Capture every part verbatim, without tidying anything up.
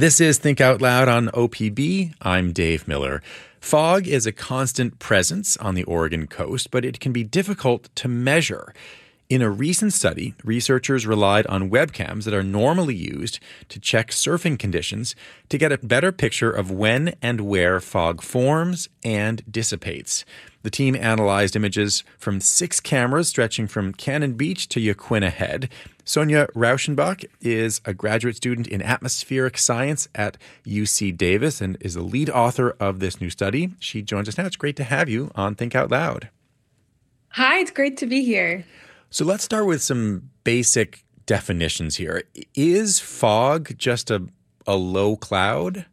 This is Think Out Loud on O P B. I'm Dave Miller. Fog is a constant presence on the Oregon coast, but it can be difficult to measure. In a recent study, researchers relied on webcams that are normally used to check surfing conditions to get a better picture of when and where fog forms and dissipates. The team analyzed images from six cameras stretching from Cannon Beach to Yaquina Head. Sonia Rauschenbach is a graduate student in atmospheric science at U C Davis and is the lead author of this new study. She joins us now. It's great to have you on Think Out Loud. Hi, it's great to be here. So let's start with some basic definitions here. Is fog just a, a low cloud?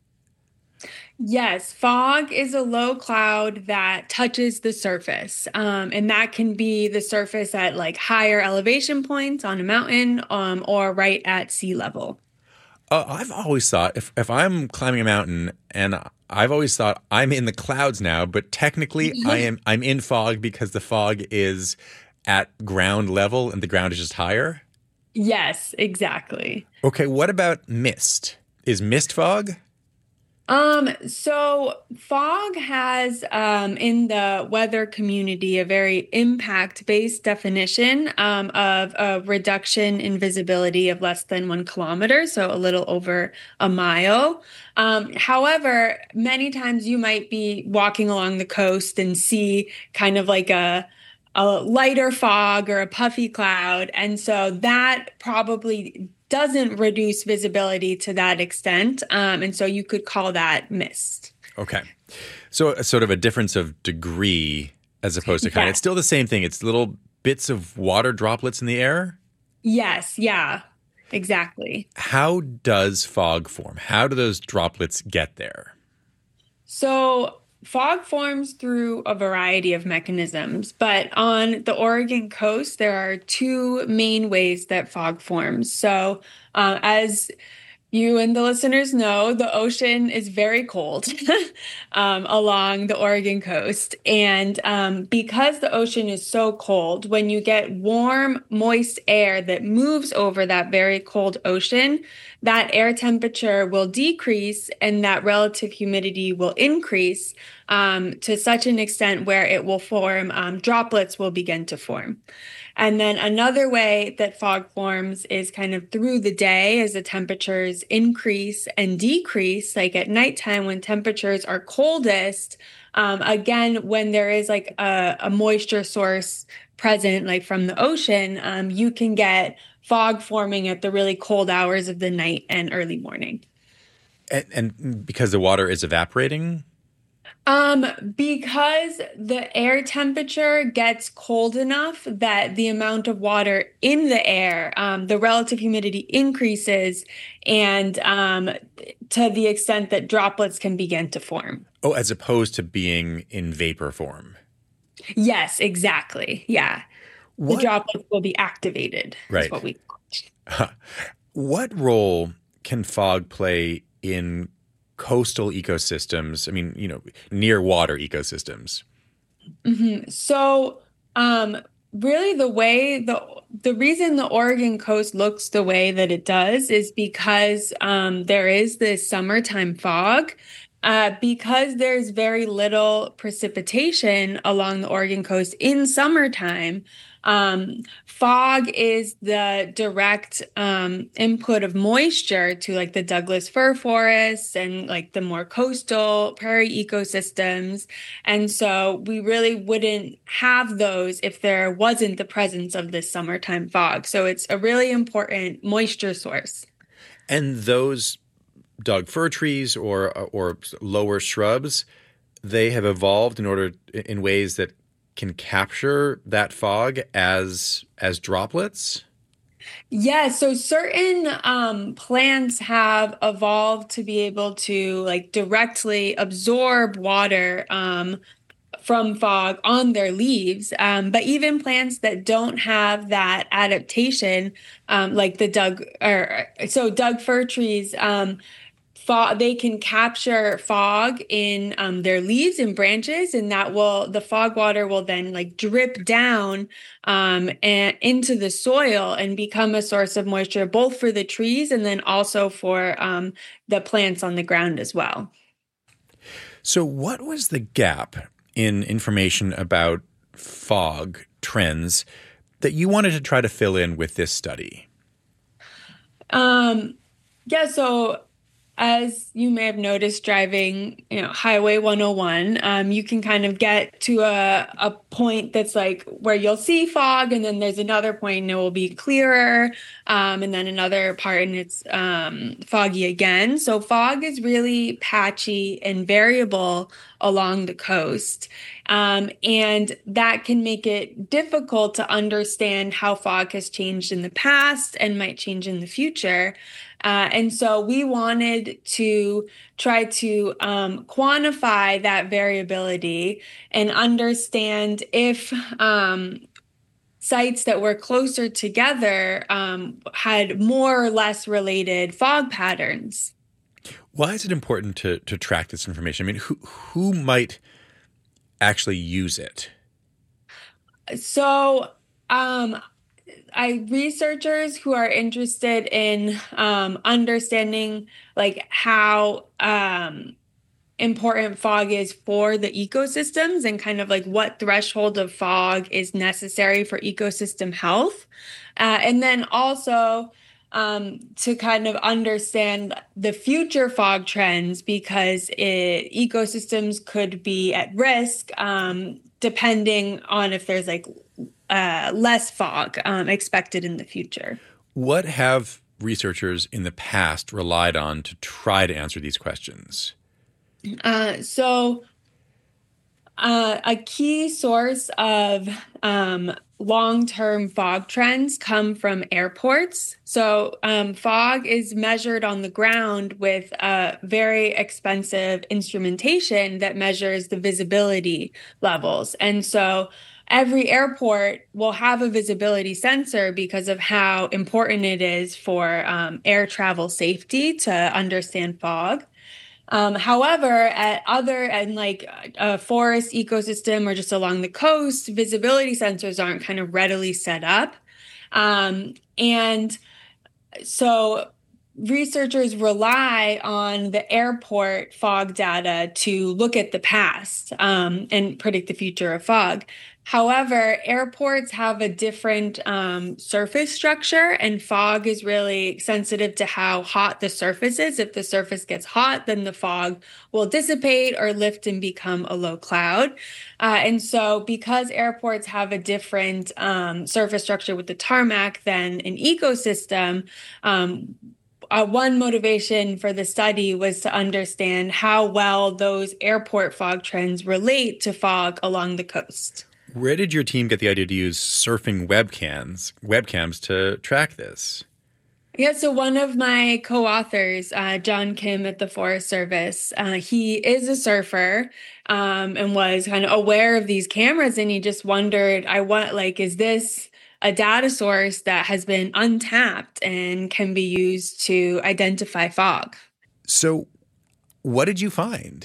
Yes, fog is a low cloud that touches the surface. Um, and that can be the surface at like higher elevation points on a mountain um, or right at sea level. Uh, I've always thought if, if I'm climbing a mountain and I've always thought I'm in the clouds now, but technically I am I'm in fog because the fog is at ground level and the ground is just higher? Yes, exactly. Okay, what about mist? Is mist fog? Um, so fog has, um, in the weather community, a very impact-based definition, um, of a reduction in visibility of less than one kilometer, so a little over a mile. Um, however, many times you might be walking along the coast and see kind of like a a lighter fog or a puffy cloud. And so that probably doesn't reduce visibility to that extent. Um, and so you could call that mist. Okay. So a sort of a difference of degree as opposed to kind Yeah. of, it's still the same thing. It's little bits of water droplets in the air? Yes. Yeah, exactly. How does fog form? How do those droplets get there? So fog forms through a variety of mechanisms, but on the Oregon coast, there are two main ways that fog forms. So, uh, as you and the listeners know, the ocean is very cold um, along the Oregon coast. And um, because the ocean is so cold, when you get warm, moist air that moves over that very cold ocean, that air temperature will decrease and that relative humidity will increase um, to such an extent where it will form, um, droplets will begin to form. And then another way that fog forms is kind of through the day as the temperatures increase and decrease, like at nighttime when temperatures are coldest. Um, again, when there is like a, a moisture source present, like from the ocean, um, you can get fog forming at the really cold hours of the night and early morning. And, and because the water is evaporating? Um, because the air temperature gets cold enough that the amount of water in the air, um, the relative humidity increases, and um, to the extent that droplets can begin to form. Oh, as opposed to being in vapor form. Yes, exactly. Yeah. What? The droplets will be activated. Right. Is what we. What role can fog play in coastal ecosystems? I mean, you know, near water ecosystems. Mm-hmm. So, um, really, the way the the reason the Oregon coast looks the way that it does is because um, there is this summertime fog. Uh, because there's very little precipitation along the Oregon coast in summertime, um, fog is the direct um, input of moisture to like the Douglas fir forests and like the more coastal prairie ecosystems. And so we really wouldn't have those if there wasn't the presence of this summertime fog. So it's a really important moisture source. And those Doug fir trees or or lower shrubs, they have evolved in order in ways that can capture that fog as as droplets? Yeah, so certain um, plants have evolved to be able to like directly absorb water um, from fog on their leaves. Um, but even plants that don't have that adaptation, um, like the Doug or so Doug fir trees, um, fog, they can capture fog in um, their leaves and branches, and that will the fog water will then like drip down um, and into the soil and become a source of moisture both for the trees and then also for um, the plants on the ground as well. So, what was the gap in information about fog trends that you wanted to try to fill in with this study? Um, yeah, so as you may have noticed driving, you know, Highway one oh one, um, you can kind of get to a, a point that's like where you'll see fog, and then there's another point and it will be clearer, um, and then another part and it's um, foggy again. So fog is really patchy and variable along the coast. Um, and that can make it difficult to understand how fog has changed in the past and might change in the future. Uh, and so we wanted to try to um, quantify that variability and understand if um, sites that were closer together um, had more or less related fog patterns. Why is it important to to track this information? I mean, who who might actually use it? So, um, I researchers who are interested in um, understanding like how um, important fog is for the ecosystems and kind of like what threshold of fog is necessary for ecosystem health. Uh, and then also um, to kind of understand the future fog trends because it, ecosystems could be at risk um, depending on if there's like uh, less fog um, expected in the future. What have researchers in the past relied on to try to answer these questions? Uh, so uh, a key source of um, long-term fog trends come from airports. So um, fog is measured on the ground with a very expensive instrumentation that measures the visibility levels. And so every airport will have a visibility sensor because of how important it is for um, air travel safety to understand fog. Um, however, at other and like a forest ecosystem or just along the coast, visibility sensors aren't kind of readily set up. Um, and so researchers rely on the airport fog data to look at the past um, and predict the future of fog. However, airports have a different um, surface structure, and fog is really sensitive to how hot the surface is. If the surface gets hot, then the fog will dissipate or lift and become a low cloud. Uh, and so, because airports have a different um, surface structure with the tarmac than an ecosystem, um, Uh, one motivation for the study was to understand how well those airport fog trends relate to fog along the coast. Where did your team get the idea to use surfing webcams webcams to track this? Yeah, so one of my co-authors, uh, John Kim at the Forest Service, uh, he is a surfer um, and was kind of aware of these cameras, and he just wondered, I want, like, is this a data source that has been untapped and can be used to identify fog? So, what did you find?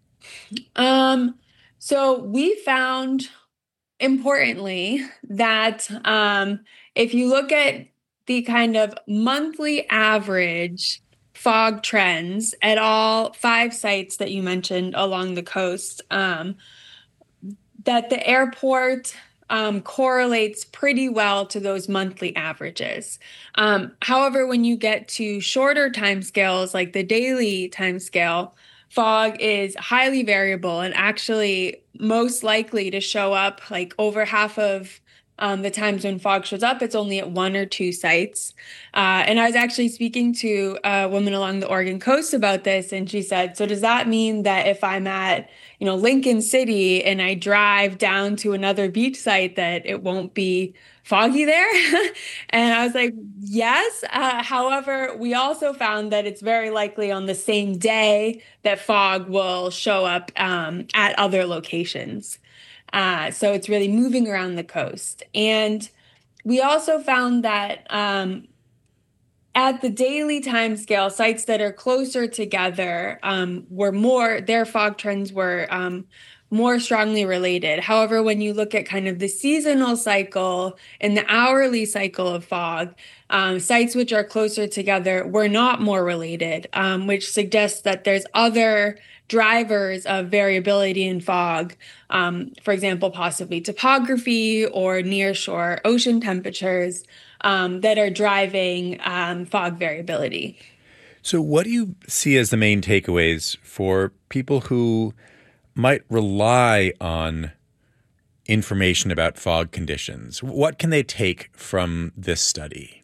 Um, so we found, importantly, that um, if you look at the kind of monthly average fog trends at all five sites that you mentioned along the coast, um, that the airport um, correlates pretty well to those monthly averages. Um, however, when you get to shorter timescales, like the daily timescale, fog is highly variable and actually most likely to show up like over half of um, the times when fog shows up, it's only at one or two sites. Uh, and I was actually speaking to a woman along the Oregon coast about this, and she said, so does that mean that if I'm at, you know, Lincoln City and I drive down to another beach site that it won't be foggy there? And I was like, yes. Uh, however, we also found that it's very likely on the same day that fog will show up um, at other locations. Uh, so it's really moving around the coast. And we also found that um, at the daily time scale, sites that are closer together um, were more, their fog trends were um, more strongly related. However, when you look at kind of the seasonal cycle and the hourly cycle of fog, um, sites which are closer together were not more related, um, which suggests that there's other drivers of variability in fog, um, for example, possibly topography or nearshore ocean temperatures, um, that are driving um, fog variability. So what do you see as the main takeaways for people who might rely on information about fog conditions? What can they take from this study?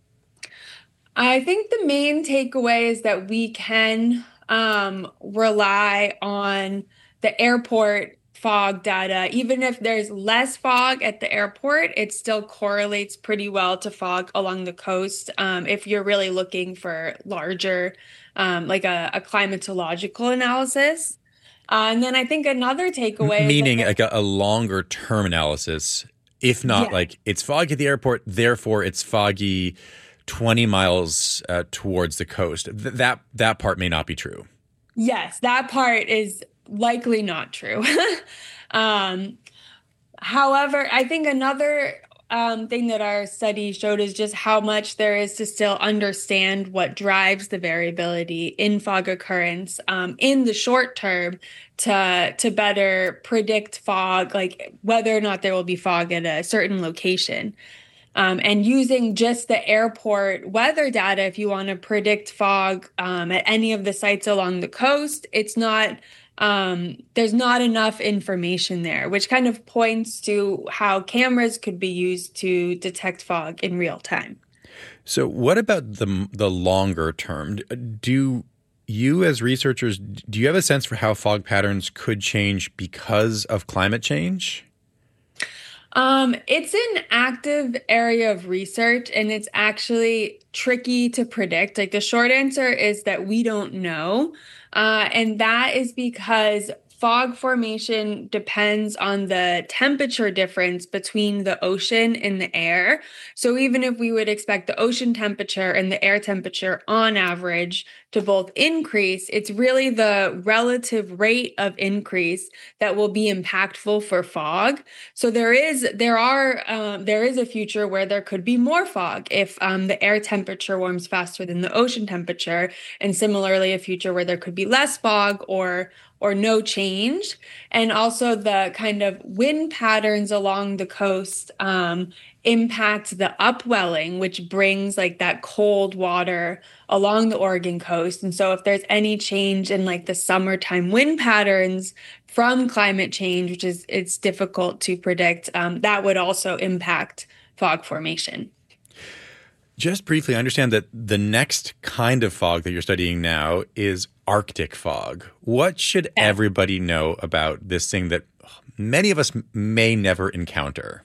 I think the main takeaway is that we can um, rely on the airport fog data. Even if there's less fog at the airport, it still correlates pretty well to fog along the coast. Um, if you're really looking for larger, um, like a, a climatological analysis. Uh, and then I think another takeaway Meaning is like a, a longer term analysis, if not yeah. like it's foggy at the airport, therefore it's foggy twenty miles uh, towards the coast. Th- that that part may not be true. Yes, that part is likely not true. um, however, I think another um, thing that our study showed is just how much there is to still understand what drives the variability in fog occurrence um, in the short term to to better predict fog, like whether or not there will be fog at a certain location. Um, and using just the airport weather data, if you want to predict fog um, at any of the sites along the coast, it's not, um, there's not enough information there, which kind of points to how cameras could be used to detect fog in real time. So what about the the longer term? Do you as researchers, do you have a sense for how fog patterns could change because of climate change? Um, it's an active area of research, and it's actually tricky to predict. Like the short answer is that we don't know. Uh, and that is because fog formation depends on the temperature difference between the ocean and the air. So even if we would expect the ocean temperature and the air temperature on average to both increase, it's really the relative rate of increase that will be impactful for fog. So there is there are um, there is a future where there could be more fog if um, the air temperature warms faster than the ocean temperature, and similarly a future where there could be less fog or or no change. And also the kind of wind patterns along the coast um, impact the upwelling, which brings like that cold water along the Oregon coast. And so if there's any change in like the summertime wind patterns from climate change, which is it's difficult to predict, um, that would also impact fog formation. Just briefly, I understand that the next kind of fog that you're studying now is Arctic fog. What should everybody know about this thing that many of us may never encounter?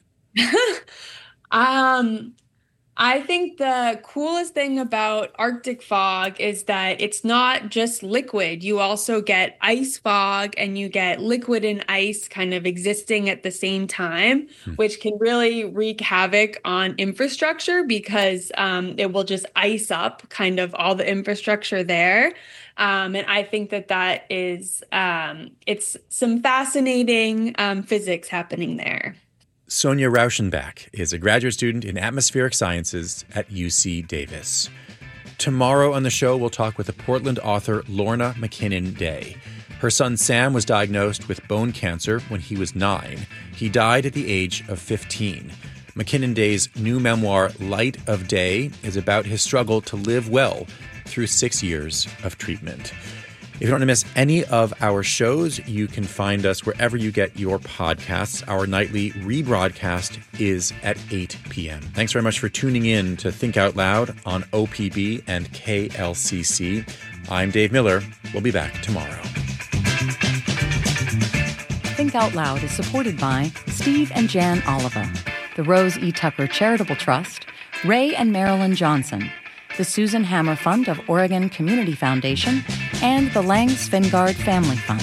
um, I think the coolest thing about Arctic fog is that it's not just liquid. You also get ice fog, and you get liquid and ice kind of existing at the same time, hmm. which can really wreak havoc on infrastructure because um, it will just ice up kind of all the infrastructure there. Um, and I think that that is, um, it's some fascinating um, physics happening there. Sonia Rauschenbach is a graduate student in atmospheric sciences at U C Davis. Tomorrow on the show, we'll talk with the Portland author Lorna McKinnon Day. Her son Sam was diagnosed with bone cancer when he was nine. He died at the age of fifteen. McKinnon Day's new memoir, Light of Day, is about his struggle to live well through six years of treatment. If you don't want to miss any of our shows, you can find us wherever you get your podcasts. Our nightly rebroadcast is at eight p.m. Thanks very much for tuning in to Think Out Loud on O P B and K L C C. I'm Dave Miller. We'll be back tomorrow. Think Out Loud is supported by Steve and Jan Oliva, the Rose E. Tucker Charitable Trust, Ray and Marilyn Johnson, the Susan Hammer Fund of Oregon Community Foundation, and the Lang Svingard Family Fund.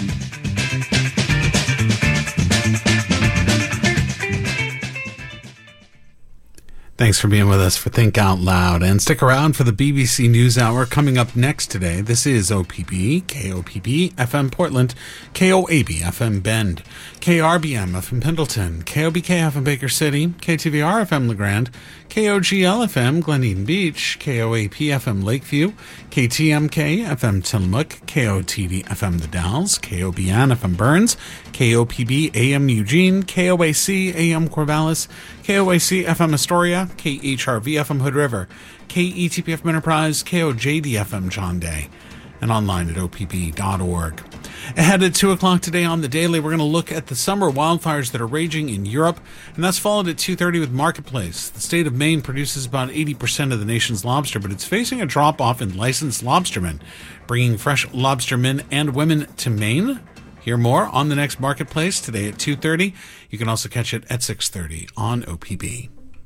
Thanks for being with us for Think Out Loud. And stick around for the B B C News Hour coming up next today. This is O P B, K O P B F M Portland, K O A B F M Bend, K R B M F M Pendleton, K O B K F M Baker City, K T V R F M LeGrand, K O G L F M Glen Eden Beach, K O A P F M Lakeview, K T M K F M Tillamook, K O T D F M The Dalles, K O B N F M Burns, K O P B A M Eugene, K O A C A M Corvallis, K O A C F M Astoria, K H R V F M Hood River, K E T P F M Enterprise, K O J D F M John Day, and online at O P B dot org. Ahead at two o'clock today on The Daily, we're going to look at the summer wildfires that are raging in Europe, and that's followed at two thirty with Marketplace. The state of Maine produces about eighty percent of the nation's lobster, but it's facing a drop-off in licensed lobstermen, bringing fresh lobstermen and women to Maine. Hear more on the next Marketplace today at two thirty. You can also catch it at six thirty on O P B.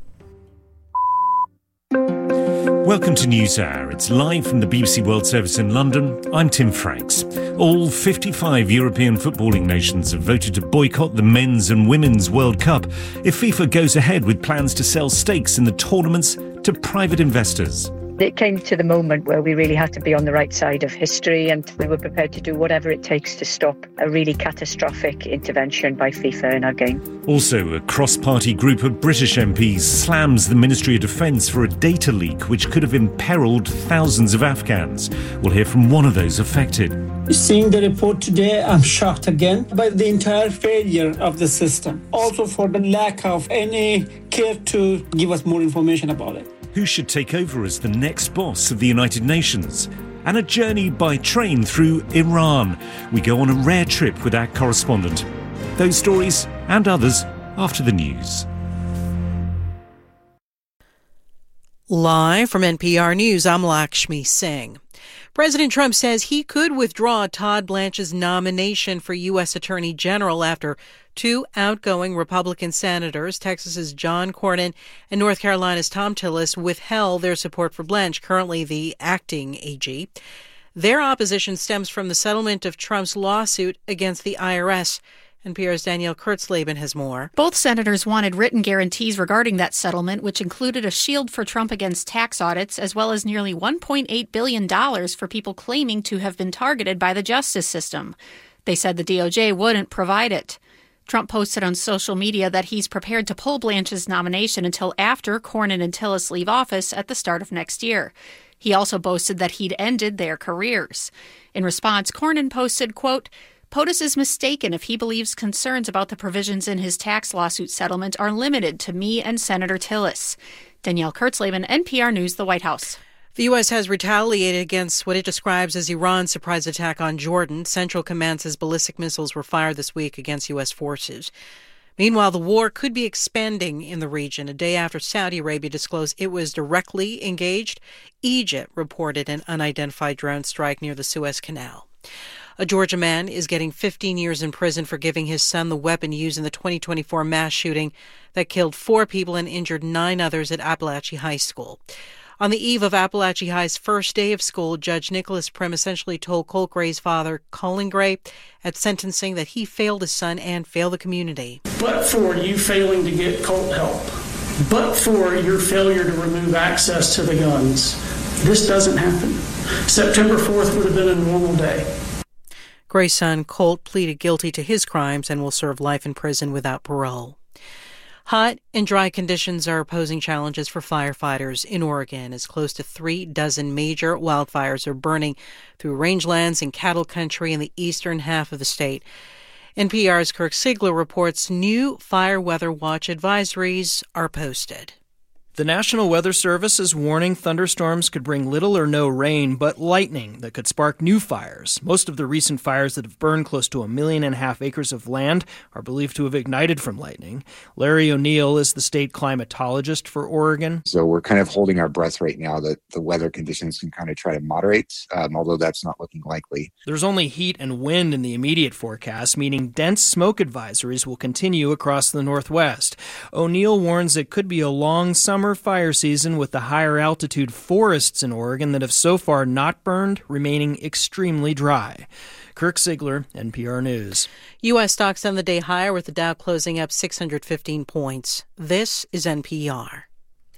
Welcome to NewsHour. It's live from the B B C World Service in London. I'm Tim Franks. All fifty-five European footballing nations have voted to boycott the Men's and Women's World Cup if FIFA goes ahead with plans to sell stakes in the tournaments to private investors. It came to the moment where we really had to be on the right side of history, and we were prepared to do whatever it takes to stop a really catastrophic intervention by FIFA in our game. Also, a cross-party group of British M Ps slams the Ministry of Defence for a data leak which could have imperilled thousands of Afghans. We'll hear from one of those affected. Seeing the report today, I'm shocked again by the entire failure of the system. Also for the lack of any care to give us more information about it. Who should take over as the next boss of the United Nations? And a journey by train through Iran. We go on a rare trip with our correspondent. Those stories and others after the news. Live from N P R News, I'm Lakshmi Singh. President Trump says he could withdraw Todd Blanche's nomination for U S Attorney General after two outgoing Republican senators, Texas's John Cornyn and North Carolina's Thom Tillis, withheld their support for Blanche, currently the acting A G. Their opposition stems from the settlement of Trump's lawsuit against the I R S. N P R's Danielle Kurtzleben has more. Both senators wanted written guarantees regarding that settlement, which included a shield for Trump against tax audits, as well as nearly one point eight billion dollars for people claiming to have been targeted by the justice system. They said the D O J wouldn't provide it. Trump posted on social media that he's prepared to pull Blanche's nomination until after Cornyn and Tillis leave office at the start of next year. He also boasted that he'd ended their careers. In response, Cornyn posted, quote, POTUS is mistaken if he believes concerns about the provisions in his tax lawsuit settlement are limited to me and Senator Tillis. Danielle Kurtzleben, N P R News, the White House. The U S has retaliated against what it describes as Iran's surprise attack on Jordan. Central Command says ballistic missiles were fired this week against U S forces. Meanwhile, the war could be expanding in the region. A day after Saudi Arabia disclosed it was directly engaged, Egypt reported an unidentified drone strike near the Suez Canal. A Georgia man is getting fifteen years in prison for giving his son the weapon used in the twenty twenty-four mass shooting that killed four people and injured nine others at Appalachia High School. On the eve of Appalachia High's first day of school, Judge Nicholas Prim essentially told Colt Gray's father, Colin Gray, at sentencing that he failed his son and failed the community. But for you failing to get Colt help, but for your failure to remove access to the guns, this doesn't happen. September fourth would have been a normal day. Gray's son, Colt, pleaded guilty to his crimes and will serve life in prison without parole. Hot and dry conditions are posing challenges for firefighters in Oregon as close to three dozen major wildfires are burning through rangelands and cattle country in the eastern half of the state. N P R's Kirk Sigler reports new fire weather watch advisories are posted. The National Weather Service is warning thunderstorms could bring little or no rain, but lightning that could spark new fires. Most of the recent fires that have burned close to a million and a half acres of land are believed to have ignited from lightning. Larry O'Neill is the state climatologist for Oregon. So we're kind of holding our breath right now that the weather conditions can kind of try to moderate, um, although that's not looking likely. There's only heat and wind in the immediate forecast, meaning dense smoke advisories will continue across the Northwest. O'Neill warns it could be a long summer fire season with the higher altitude forests in Oregon that have so far not burned remaining extremely dry. Kirk Sigler, N P R News. U S stocks on the day higher with the Dow closing up six hundred fifteen points. This is N P R.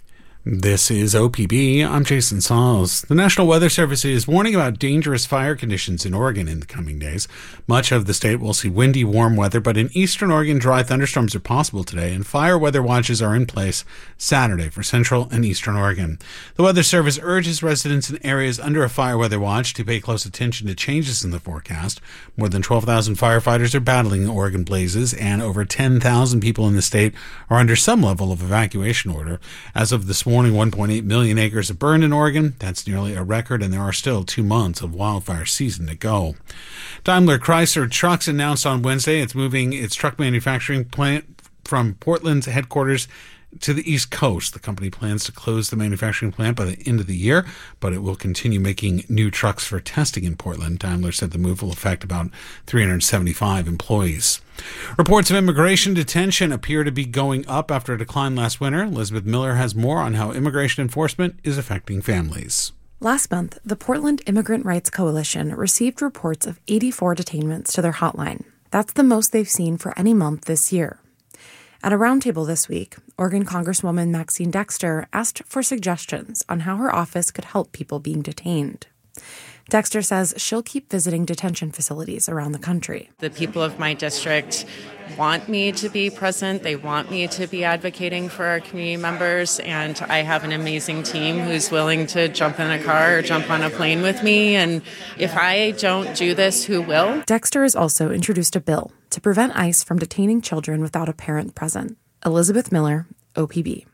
This is O P B. I'm Jason Sauls. The National Weather Service is warning about dangerous fire conditions in Oregon in the coming days. Much of the state will see windy, warm weather, but in eastern Oregon, dry thunderstorms are possible today, and fire weather watches are in place Saturday for central and eastern Oregon. The Weather Service urges residents in areas under a fire weather watch to pay close attention to changes in the forecast. More than twelve thousand firefighters are battling Oregon blazes, and over ten thousand people in the state are under some level of evacuation order. As of this morning, one point eight million acres have burned in Oregon. That's nearly a record, and there are still two months of wildfire season to go. Daimler Chrysler Trucks announced on Wednesday it's moving its truck manufacturing plant from Portland's headquarters to the East Coast. The company plans to close the manufacturing plant by the end of the year, but it will continue making new trucks for testing in Portland. Daimler said the move will affect about three hundred seventy-five employees. Reports of immigration detention appear to be going up after a decline last winter. Elizabeth Miller has more on how immigration enforcement is affecting families. Last month, the Portland Immigrant Rights Coalition received reports of eighty-four detainments to their hotline. That's the most they've seen for any month this year. At a roundtable this week, Oregon Congresswoman Maxine Dexter asked for suggestions on how her office could help people being detained. Dexter says she'll keep visiting detention facilities around the country. The people of my district want me to be present. They want me to be advocating for our community members, and I have an amazing team who's willing to jump in a car or jump on a plane with me, and if I don't do this, who will? Dexter has also introduced a bill to prevent ICE from detaining children without a parent present. Elizabeth Miller, O P B.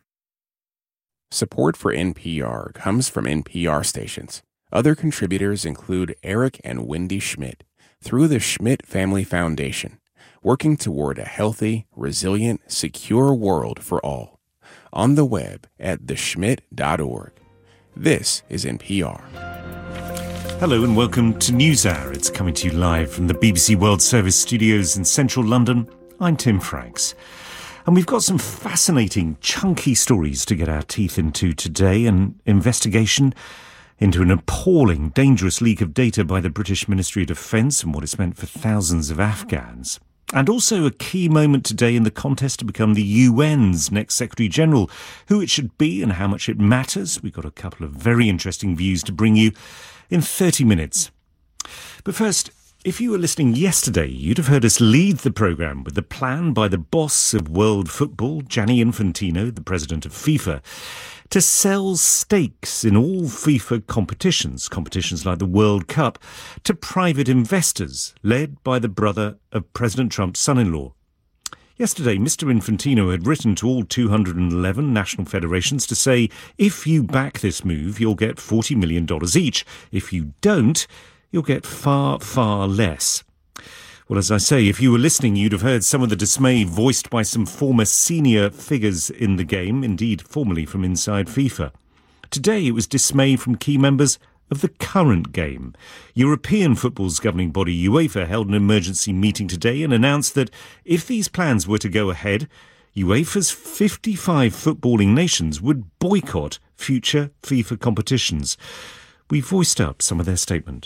Support for N P R comes from N P R stations. Other contributors include Eric and Wendy Schmidt through the Schmidt Family Foundation, working toward a healthy, resilient, secure world for all. On the web at the schmidt dot org. This is N P R. Hello and welcome to NewsHour. It's coming to you live from the B B C World Service studios in central London. I'm Tim Franks. And we've got some fascinating, chunky stories to get our teeth into today. An investigation into an appalling, dangerous leak of data by the British Ministry of Defence and what it's meant for thousands of Afghans. And also a key moment today in the contest to become the U N's next Secretary-General, who it should be and how much it matters. We've got a couple of very interesting views to bring you in thirty minutes. But first, if you were listening yesterday, you'd have heard us lead the programme with the plan by the boss of world football, Gianni Infantino, the president of FIFA, to sell stakes in all FIFA competitions, competitions like the World Cup, to private investors, led by the brother of President Trump's son-in-law. Yesterday, Mister Infantino had written to all two hundred eleven national federations to say, if you back this move, you'll get forty million dollars each. If you don't, you'll get far, far less. Well, as I say, if you were listening, you'd have heard some of the dismay voiced by some former senior figures in the game, indeed formerly from inside FIFA. Today, it was dismay from key members of the current game. European football's governing body, UEFA, held an emergency meeting today and announced that if these plans were to go ahead, UEFA's fifty-five footballing nations would boycott future FIFA competitions. We voiced up some of their statement.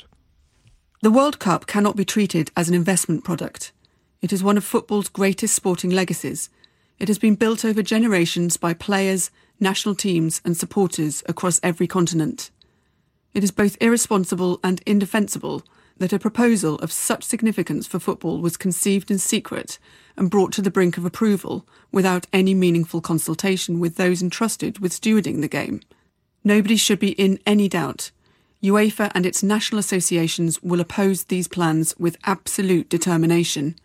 The World Cup cannot be treated as an investment product. It is one of football's greatest sporting legacies. It has been built over generations by players, national teams and supporters across every continent. It is both irresponsible and indefensible that a proposal of such significance for football was conceived in secret and brought to the brink of approval without any meaningful consultation with those entrusted with stewarding the game. Nobody should be in any doubt. UEFA and its national associations will oppose these plans with absolute determination.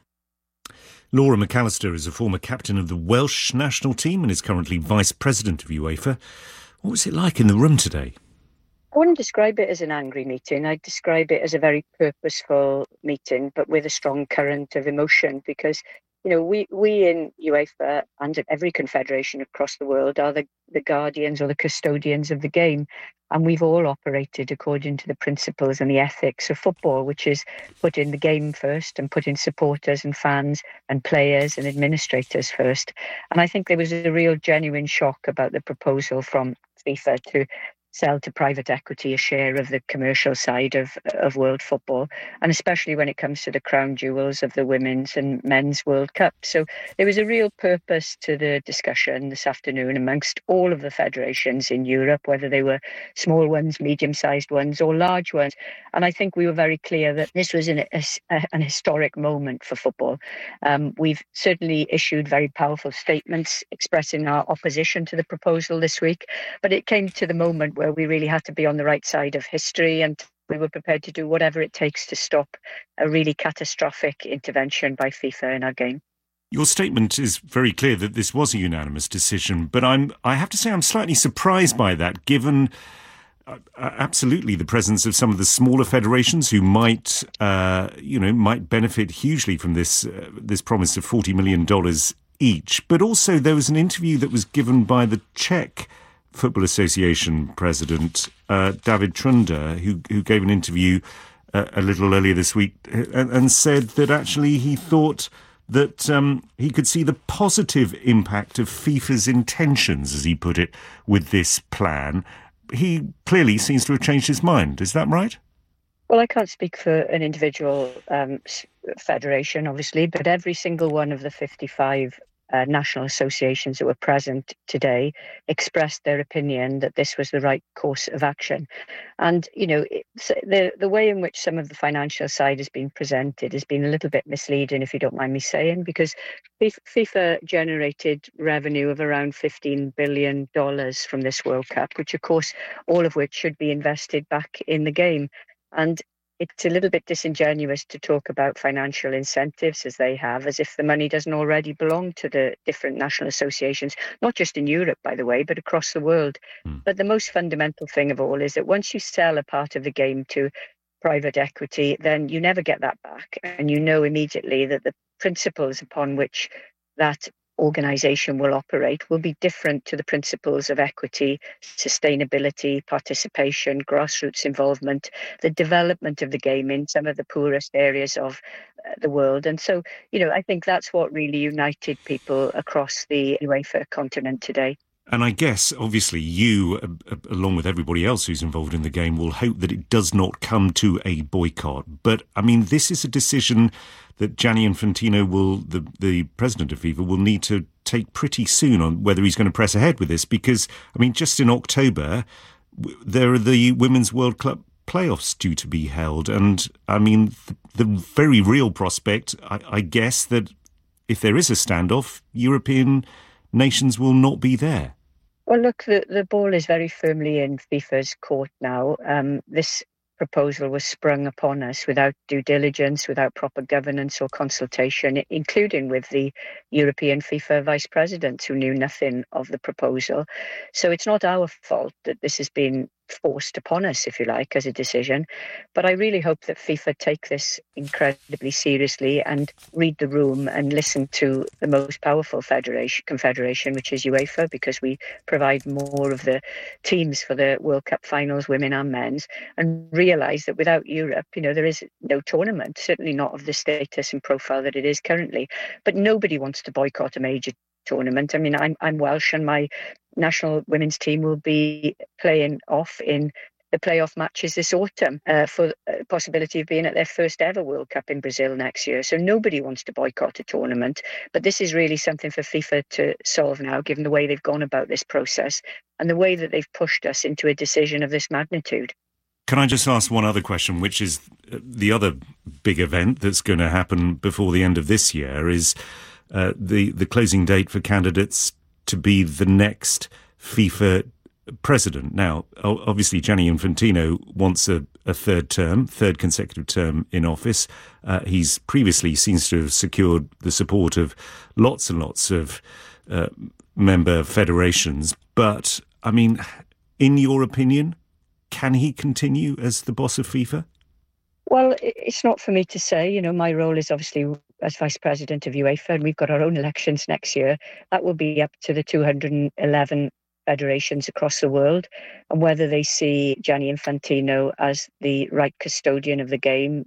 Laura McAllister is a former captain of the Welsh national team and is currently vice president of UEFA. What was it like in the room today? I wouldn't describe it as an angry meeting. I'd describe it as a very purposeful meeting, but with a strong current of emotion, because you know, we, we in UEFA and every confederation across the world are the, the guardians or the custodians of the game. And we've all operated according to the principles and the ethics of football, which is putting the game first and putting supporters and fans and players and administrators first. And I think there was a real genuine shock about the proposal from FIFA to sell to private equity a share of the commercial side of, of world football, and especially when it comes to the crown jewels of the women's and men's World Cup. So there was a real purpose to the discussion this afternoon amongst all of the federations in Europe, whether they were small ones, medium-sized ones or large ones. And I think we were very clear that this was an, a, an historic moment for football. Um, we've certainly issued very powerful statements expressing our opposition to the proposal this week, but it came to the moment where we really had to be on the right side of history, and we were prepared to do whatever it takes to stop a really catastrophic intervention by FIFA in our game. Your statement is very clear that this was a unanimous decision, but I'm, I have to say I'm slightly surprised by that, given uh, absolutely the presence of some of the smaller federations who might, uh, you know, might benefit hugely from this uh, this promise of forty million dollars each. But also there was an interview that was given by the Czech Football Association president, uh, David Trunda, who, who gave an interview uh, a little earlier this week and, and said that actually he thought that um, he could see the positive impact of FIFA's intentions, as he put it, with this plan. He clearly seems to have changed his mind. Is that right? Well, I can't speak for an individual um, federation, obviously, but every single one of the fifty-five Uh, national associations that were present today expressed their opinion that this was the right course of action. And, you know, it's, the the way in which some of the financial side has been presented has been a little bit misleading, if you don't mind me saying, because FIFA generated revenue of around fifteen billion dollars from this World Cup, which, of course, all of which should be invested back in the game. And it's a little bit disingenuous to talk about financial incentives as they have, as if the money doesn't already belong to the different national associations, not just in Europe, by the way, but across the world. Mm. But the most fundamental thing of all is that once you sell a part of the game to private equity, then you never get that back. And you know immediately that the principles upon which that organisation will operate will be different to the principles of equity, sustainability, participation, grassroots involvement, the development of the game in some of the poorest areas of uh, the world. And so, you know, I think that's what really united people across the UEFA continent today. And I guess, obviously, you, uh, along with everybody else who's involved in the game, will hope that it does not come to a boycott. But, I mean, this is a decision that Gianni Infantino will, the, the president of FIFA, will need to take pretty soon on whether he's going to press ahead with this. Because, I mean, just in October, there are the Women's World Cup playoffs due to be held. And, I mean, the, the very real prospect, I, I guess, that if there is a standoff, European nations will not be there. Well, look, the, the ball is very firmly in FIFA's court now. Um, this proposal was sprung upon us without due diligence, without proper governance or consultation, including with the European FIFA vice presidents who knew nothing of the proposal. So it's not our fault that this has been forced upon us, if you like, as a decision. But I really hope that FIFA take this incredibly seriously and read the room and listen to the most powerful federation, confederation, which is UEFA, because we provide more of the teams for the World Cup finals, women and men's, and realise that without Europe, you know, there is no tournament, certainly not of the status and profile that it is currently. But nobody wants to boycott a major tournament. I mean, I'm I'm Welsh, and my national women's team will be playing off in the playoff matches this autumn uh, for the possibility of being at their first ever World Cup in Brazil next year. So nobody wants to boycott a tournament, but this is really something for FIFA to solve now, given the way they've gone about this process and the way that they've pushed us into a decision of this magnitude. Can I just ask one other question, which is the other big event that's going to happen before the end of this year is uh, the, the closing date for candidates to be the next FIFA president. Now, obviously, Gianni Infantino wants a, a third term, third consecutive term in office. Uh, he's previously seems to have secured the support of lots and lots of uh, member federations. But, I mean, in your opinion, can he continue as the boss of FIFA? Well, it's not for me to say. You know, my role is obviously as vice president of UEFA, and we've got our own elections next year. That will be up to the two hundred eleven federations across the world, and whether they see Gianni Infantino as the right custodian of the game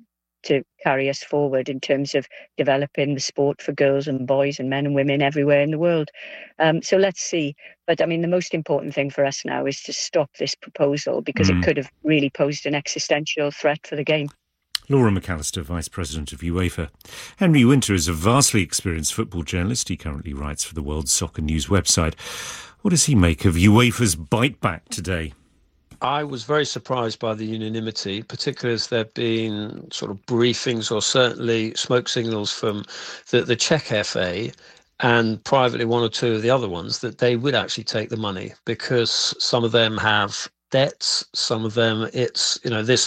to carry us forward in terms of developing the sport for girls and boys and men and women everywhere in the world. Um, so let's see. But I mean, the most important thing for us now is to stop this proposal, because mm. it could have really posed an existential threat for the game. Laura McAllister, Vice President of UEFA. Henry Winter is a vastly experienced football journalist. He currently writes for the World Soccer News website. What does he make of UEFA's bite back today? I was very surprised by the unanimity, particularly as there have been sort of briefings or certainly smoke signals from the, the Czech F A and privately one or two of the other ones that they would actually take the money, because some of them have debts, some of them it's, you know, this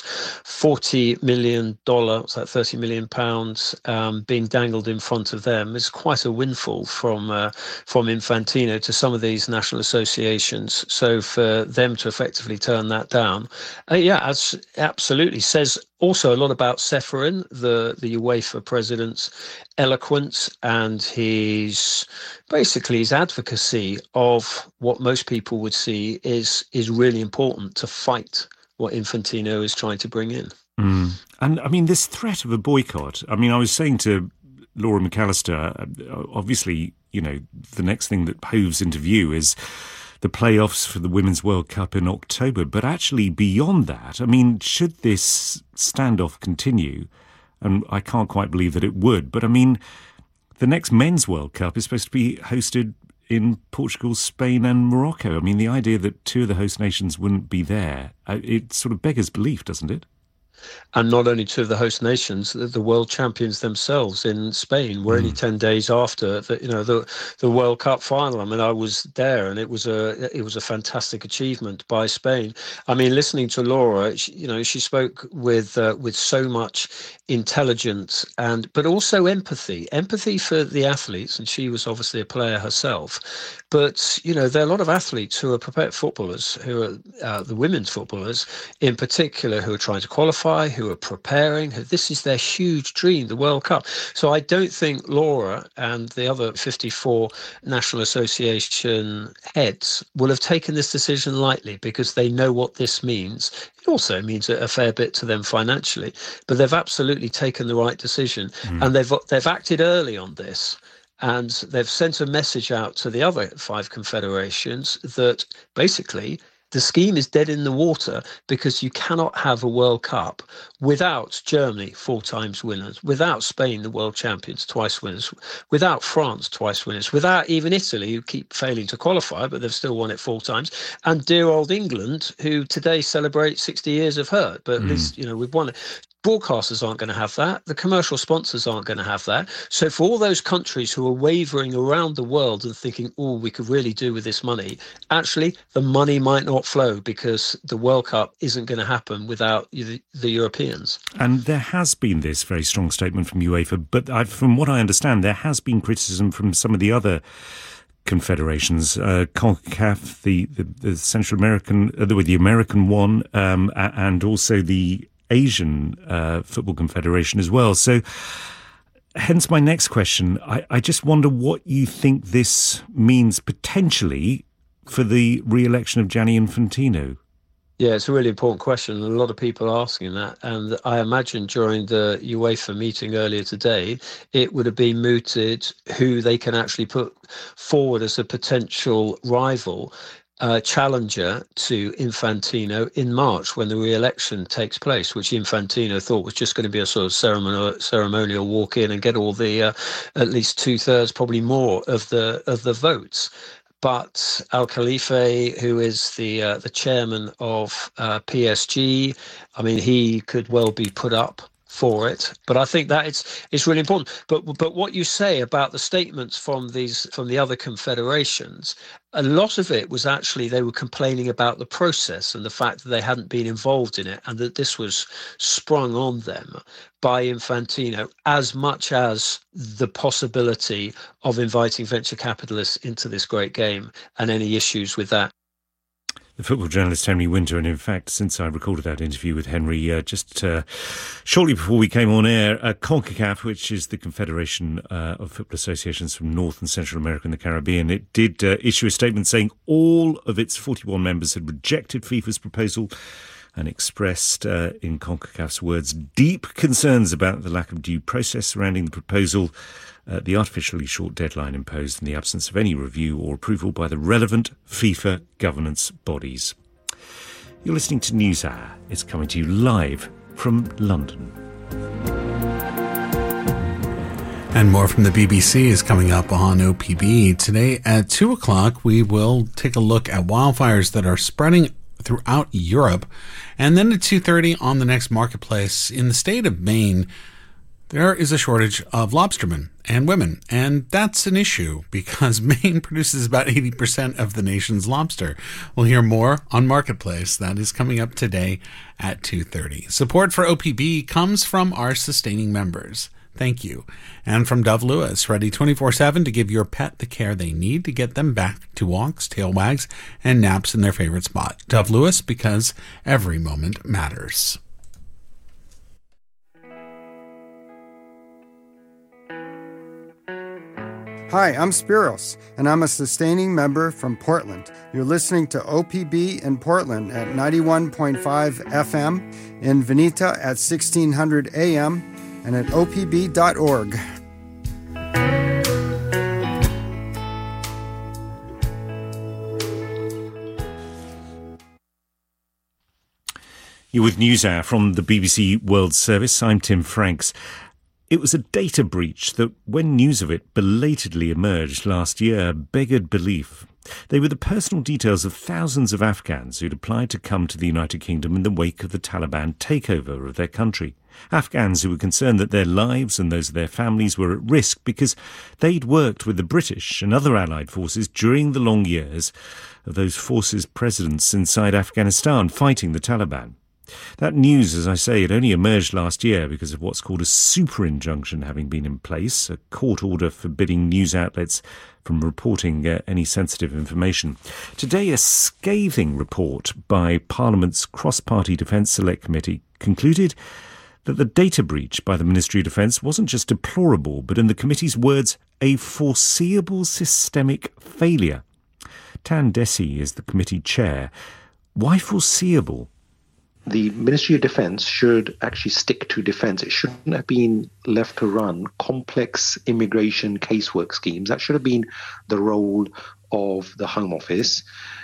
forty million dollars, that thirty million pounds um, being dangled in front of them is quite a windfall from uh, from Infantino to some of these national associations. So for them to effectively turn that down, uh, yeah, as absolutely says also a lot about Ceferin, the, the UEFA president's eloquence and his basically his advocacy of what most people would see is is really important to fight what Infantino is trying to bring in. Mm. And I mean, this threat of a boycott, I mean, I was saying to Laura McAllister, obviously, you know, the next thing that hoves into view is the playoffs for the Women's World Cup in October. But actually beyond that, I mean, should this standoff continue, and I can't quite believe that it would, but I mean, the next Men's World Cup is supposed to be hosted in Portugal, Spain and Morocco. I mean, the idea that two of the host nations wouldn't be there, it sort of beggars belief, doesn't it? And not only two of the host nations, the, the world champions themselves in Spain were mm. only ten days after the, you know, the the World Cup final. I mean, I was there, and it was a it was a fantastic achievement by Spain. I mean, listening to Laura, she, you know, she spoke with uh, with so much intelligence and but also empathy, empathy for the athletes, and she was obviously a player herself. But you know, there are a lot of athletes who are prepared footballers, who are uh, the women's footballers in particular, who are trying to qualify, who are preparing, who this is their huge dream, the World Cup. So I don't think Laura and the other fifty-four National Association heads will have taken this decision lightly, because they know what this means. It also means a fair bit to them financially, but they've absolutely taken the right decision, mm. and they've they've acted early on this. And they've sent a message out to the other five confederations that basically the scheme is dead in the water, because you cannot have a World Cup without Germany, four times winners, without Spain, the world champions, twice winners, without France, twice winners, without even Italy, who keep failing to qualify, but they've still won it four times, and dear old England, who today celebrate sixty years of hurt, but mm. at least, you know, we've won it. Broadcasters aren't going to have that. The commercial sponsors aren't going to have that. So for all those countries who are wavering around the world and thinking, oh, we could really do with this money, actually, the money might not flow, because the World Cup isn't going to happen without the, the Europeans. And there has been this very strong statement from UEFA, but I, from what I understand, there has been criticism from some of the other confederations, uh, CONCACAF, the, the, the Central American, uh, the, the American one, um, and also the Asian uh, Football Confederation as well. So hence my next question. I, I just wonder what you think this means potentially for the re-election of Gianni Infantino. Yeah, it's a really important question, and a lot of people are asking that. And I imagine during the UEFA meeting earlier today, it would have been mooted who they can actually put forward as a potential rival Uh, challenger to Infantino in March, when the re-election takes place, which Infantino thought was just going to be a sort of ceremonial, ceremonial walk in and get all the uh, at least two thirds, probably more of the of the votes. But Al Khalifa, who is the uh, the chairman of uh, P S G, I mean, he could well be put up for it, but I think that it's it's really important. But but what you say about the statements from these from the other confederations, a lot of it was actually they were complaining about the process and the fact that they hadn't been involved in it, and that this was sprung on them by Infantino, as much as the possibility of inviting venture capitalists into this great game and any issues with that. The football journalist Henry Winter, and in fact, since I recorded that interview with Henry uh, just uh, shortly before we came on air, uh, CONCACAF, which is the Confederation uh, of Football Associations from North and Central America and the Caribbean, it did uh, issue a statement saying all of its forty-one members had rejected FIFA's proposal and expressed, uh, in CONCACAF's words, deep concerns about the lack of due process surrounding the proposal, uh, the artificially short deadline imposed in the absence of any review or approval by the relevant FIFA governance bodies. You're listening to NewsHour. It's coming to you live from London. And more from the B B C is coming up on O P B. Today at two o'clock, we will take a look at wildfires that are spreading throughout Europe. And then at two thirty on the next Marketplace, in the state of Maine, there is a shortage of lobstermen and women. And that's an issue because Maine produces about eighty percent of the nation's lobster. We'll hear more on Marketplace. That is coming up today at two thirty. Support for O P B comes from our sustaining members. Thank you. And from Dove Lewis, ready twenty-four seven to give your pet the care they need to get them back to walks, tail wags, and naps in their favorite spot. Dove Lewis, because every moment matters. Hi, I'm Spiros, and I'm a sustaining member from Portland. You're listening to O P B in Portland at ninety-one point five F M, in Veneta at sixteen hundred A M, and at O P B dot org. You're with NewsHour from the B B C World Service. I'm Tim Franks. It was a data breach that, when news of it belatedly emerged last year, beggared belief. They were the personal details of thousands of Afghans who'd applied to come to the United Kingdom in the wake of the Taliban takeover of their country. Afghans who were concerned that their lives and those of their families were at risk because they'd worked with the British and other allied forces during the long years of those forces' presidents inside Afghanistan fighting the Taliban. That news, as I say, had only emerged last year because of what's called a super injunction having been in place, a court order forbidding news outlets from reporting uh, any sensitive information. Today, a scathing report by Parliament's Cross-Party Defence Select Committee concluded that the data breach by the Ministry of Defence wasn't just deplorable, but in the committee's words, a foreseeable systemic failure. Tan Desi is the committee chair. Why foreseeable? The Ministry of Defence should actually stick to defence. It shouldn't have been left to run complex immigration casework schemes. That should have been the role of the Home Office.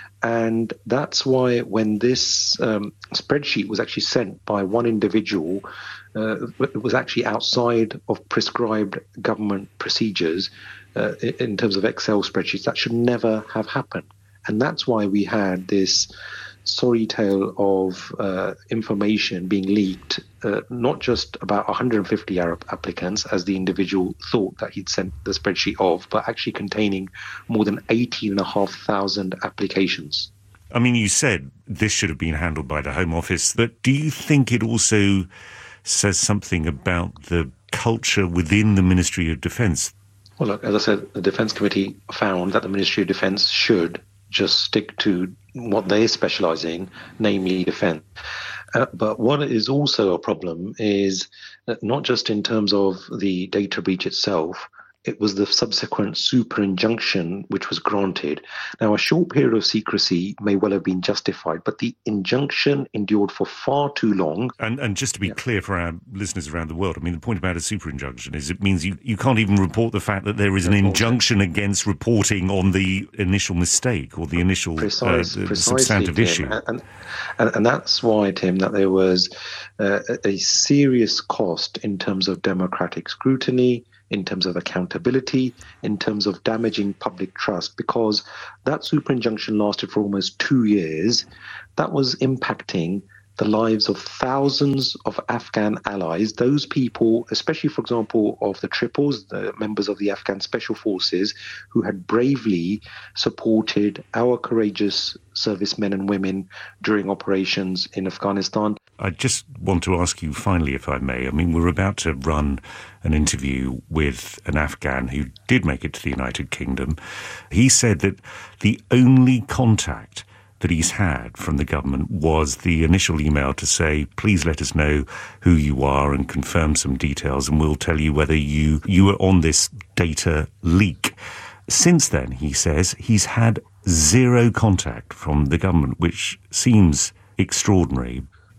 And that's why when this um, spreadsheet was actually sent by one individual, uh, it was actually outside of prescribed government procedures uh, in terms of Excel spreadsheets. That should never have happened. And that's why we had this sorry tale of uh, information being leaked, uh, not just about one hundred fifty Arab applicants, as the individual thought that he'd sent the spreadsheet of, but actually containing more than eighteen thousand five hundred applications. I mean, you said this should have been handled by the Home Office, but do you think it also says something about the culture within the Ministry of Defence? Well, look, as I said, the Defence Committee found that the Ministry of Defence should just stick to what they specialise in, namely defence. Uh, but what is also a problem is that not just in terms of the data breach itself, it was the subsequent super injunction which was granted. Now, a short period of secrecy may well have been justified, but the injunction endured for far too long. And and just to be yeah. clear for our listeners around the world, I mean, the point about a super injunction is it means you, you can't even report the fact that there is an injunction against reporting on the initial mistake or the initial Precise, uh, precisely, substantive Tim. issue. And, and, and that's why, Tim, that there was uh, a serious cost in terms of democratic scrutiny, in terms of accountability, in terms of damaging public trust, because that super injunction lasted for almost two years. That was impacting the lives of thousands of Afghan allies, those people, especially, for example, of the Triples, the members of the Afghan Special Forces, who had bravely supported our courageous servicemen and women during operations in Afghanistan. I just want to ask you finally, if I may, I mean, we're about to run an interview with an Afghan who did make it to the United Kingdom. He said that the only contact that he's had from the government was the initial email to say, please let us know who you are and confirm some details, and we'll tell you whether you, you were on this data leak. Since then, he says, he's had zero contact from the government, which seems extraordinary.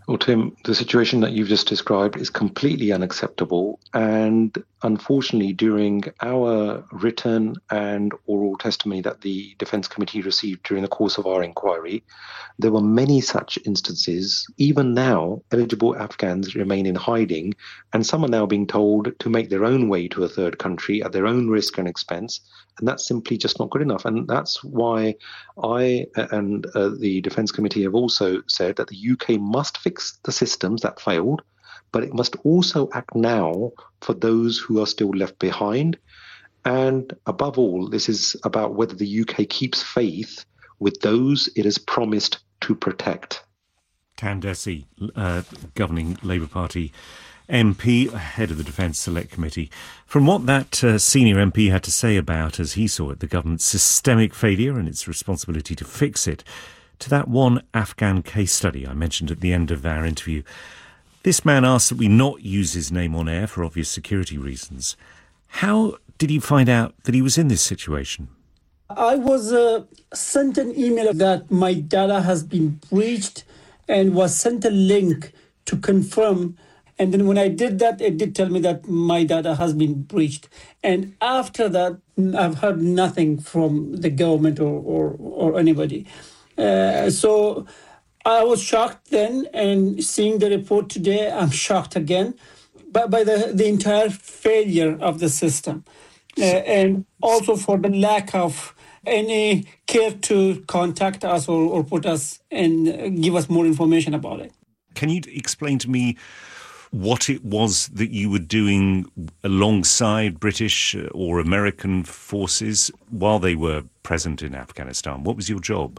Well, Tim, the situation that you've just described is completely unacceptable. And unfortunately, during our written and oral testimony that the Defence Committee received during the course of our inquiry, there were many such instances. Even now, eligible Afghans remain in hiding, and some are now being told to make their own way to a third country at their own risk and expense. And that's simply just not good enough. And that's why I and uh, the Defence Committee have also said that the U K must fix the systems that failed, but it must also act now for those who are still left behind. And above all, this is about whether the U K keeps faith with those it has promised to protect. Tam Dessy, uh, governing Labour Party M P, head of the Defence Select Committee. From what that uh, senior M P had to say about, as he saw it, the government's systemic failure and its responsibility to fix it, to that one Afghan case study I mentioned at the end of our interview, this man asked that we not use his name on air for obvious security reasons. How did he find out that he was in this situation? I was uh, sent an email that my data has been breached and was sent a link to confirm. And then when I did that, it did tell me that my data has been breached. And after that, I've heard nothing from the government or, or, or anybody. Uh, so I was shocked then, and seeing the report today, I'm shocked again by, by the, the entire failure of the system. Uh, and also for the lack of any care to contact us or, or put us and give us more information about it. Can you explain to me what it was that you were doing alongside British or American forces while they were present in Afghanistan? What was your job?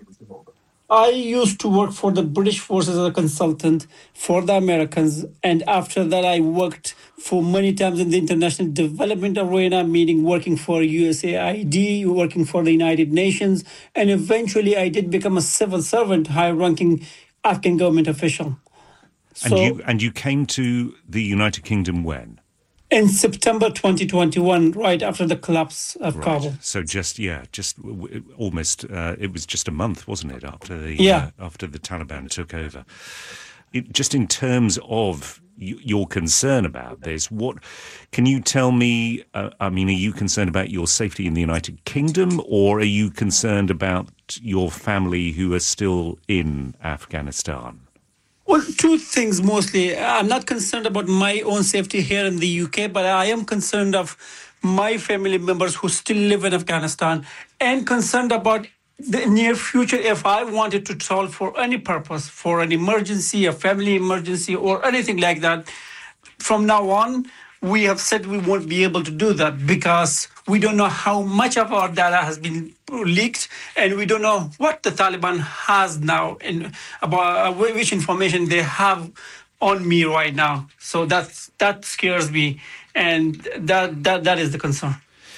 I used to work for the British forces as a consultant for the Americans, and after that I worked for many times in the international development arena, meaning working for U S A I D, working for the United Nations, and eventually I did become a civil servant, high-ranking Afghan government official. And so, you and you came to the United Kingdom when? In September twenty twenty-one, right after the collapse of right. Kabul. So just yeah, just almost uh, it was just a month, wasn't it, after the yeah. uh, after the Taliban took over. It, just in terms of y- your concern about this, what can you tell me? Uh, I mean, are you concerned about your safety in the United Kingdom, or are you concerned about your family who are still in Afghanistan? Well, two things mostly. I'm not concerned about my own safety here in the U K, but I am concerned of my family members who still live in Afghanistan, and concerned about the near future if I wanted to travel for any purpose, for an emergency, a family emergency, or anything like that. From now on, we have said we won't be able to do that because we don't know how much of our data has been leaked, and we don't know what the Taliban has now in about which information they have on me right now. So that's that scares me, and that that that is the concern.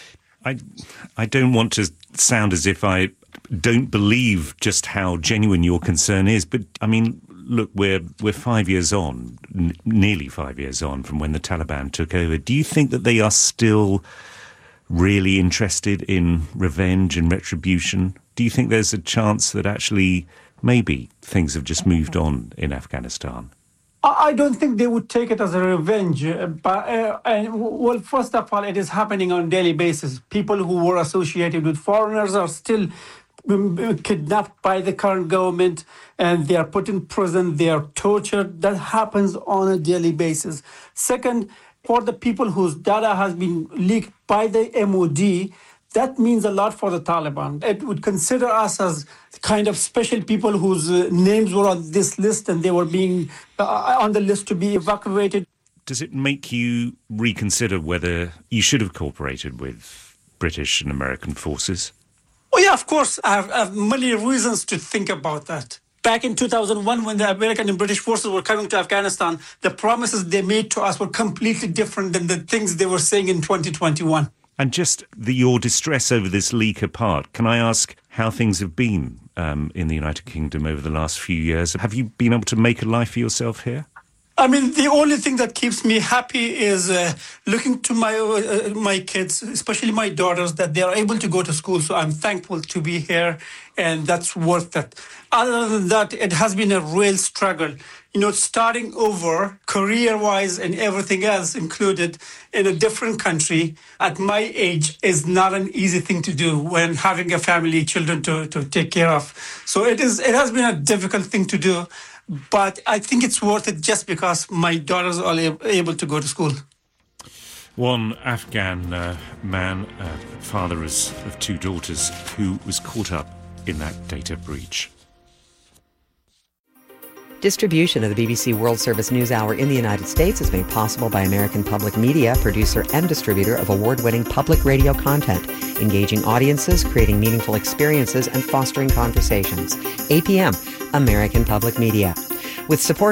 I I don't want to sound as if I don't believe just how genuine your concern is, but I mean, look, we're we're five years on, n- nearly five years on from when the Taliban took over. Do you think that they are still really interested in revenge and retribution? Do you think there's a chance that actually maybe things have just moved on in Afghanistan? I don't think they would take it as a revenge. Uh, but, uh, and, well, first of all, it is happening on a daily basis. People who were associated with foreigners are still kidnapped by the current government, and they are put in prison, they are tortured. That happens on a daily basis. Second, for the people whose data has been leaked by the M O D, that means a lot for the Taliban. It would consider us as kind of special people whose uh, names were on this list, and they were being uh, on the list to be evacuated. Does it make you reconsider whether you should have cooperated with British and American forces? Oh, yeah, of course. I have, I have many reasons to think about that. Back in two thousand one, when the American and British forces were coming to Afghanistan, the promises they made to us were completely different than the things they were saying in twenty twenty-one. And just the, your distress over this leak apart, can I ask how things have been um, in the United Kingdom over the last few years? Have you been able to make a life for yourself here? I mean, the only thing that keeps me happy is uh, looking to my uh, my kids, especially my daughters, that they are able to go to school. So I'm thankful to be here, and that's worth it. Other than that, it has been a real struggle. You know, starting over career-wise and everything else included in a different country at my age is not an easy thing to do when having a family, children to, to take care of. So it is. It has been a difficult thing to do. But I think it's worth it just because my daughters are able to go to school. One Afghan uh, man, uh, father of two daughters, who was caught up in that data breach. Distribution of the B B C World Service News Hour in the United States is made possible by American Public Media, producer and distributor of award-winning public radio content, engaging audiences, creating meaningful experiences, and fostering conversations. A P M, American Public Media. With support